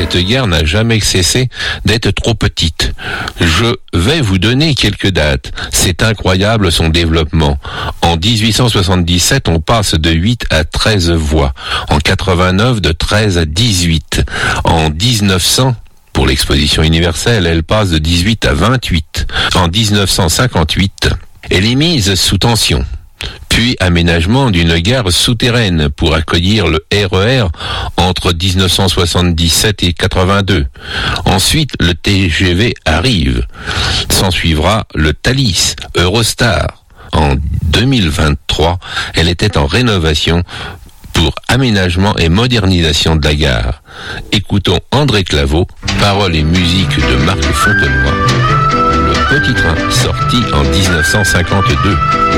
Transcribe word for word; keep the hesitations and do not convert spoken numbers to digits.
cette gare n'a jamais cessé d'être trop petite. Je vais vous donner quelques dates. C'est incroyable son développement. En dix-huit cent soixante-dix-sept, on passe de huit à treize voies. En quatre-vingt-neuf, de treize à dix-huit. En dix-neuf cents, pour l'exposition universelle, elle passe de dix-huit à vingt-huit. En dix-neuf cent cinquante-huit, elle est mise sous tension. Puis aménagement d'une gare souterraine pour accueillir le R E R entre dix-neuf cent soixante-dix-sept et quatre-vingt-deux. Ensuite, le T G V arrive. S'en suivra le Thalys, Eurostar. En deux mille vingt-trois, elle était en rénovation pour aménagement et modernisation de la gare. Écoutons André Claveau, paroles et musique de Marc Fontenoy. Le petit train sorti en dix-neuf cent cinquante-deux.